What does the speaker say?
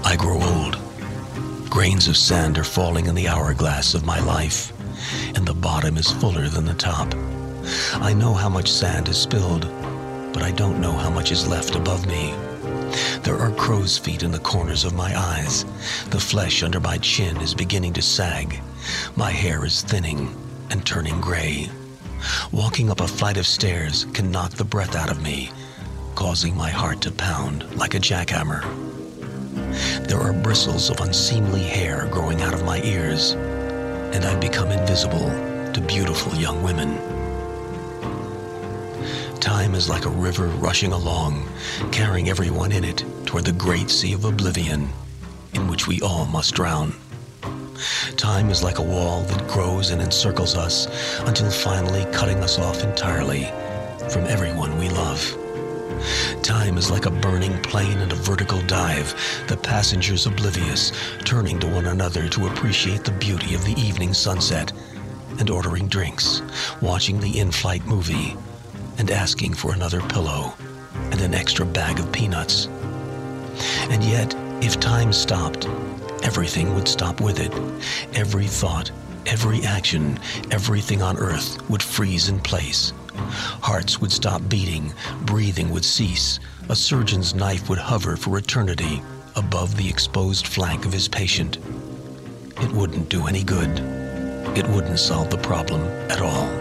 I grow old. Grains of sand are falling in the hourglass of my life, and the bottom is fuller than the top. I know how much sand is spilled, but I don't know how much is left above me. There are crow's feet in the corners of my eyes. The flesh under my chin is beginning to sag. My hair is thinning and turning gray. Walking up a flight of stairs can knock the breath out of me, causing my heart to pound like a jackhammer. There are bristles of unseemly hair growing out of my ears, and I've become invisible to beautiful young women. Time is like a river rushing along, carrying everyone in it toward the great sea of oblivion, in which we all must drown. Time is like a wall that grows and encircles us until finally cutting us off entirely from everyone we love. Time is like a burning plane in a vertical dive, the passengers oblivious, turning to one another to appreciate the beauty of the evening sunset, and ordering drinks, watching the in-flight movie, and asking for another pillow and an extra bag of peanuts. And yet, if time stopped, everything would stop with it. Every thought, every action, everything on earth would freeze in place. Hearts would stop beating, breathing would cease. A surgeon's knife would hover for eternity above the exposed flank of his patient. It wouldn't do any good. It wouldn't solve the problem at all.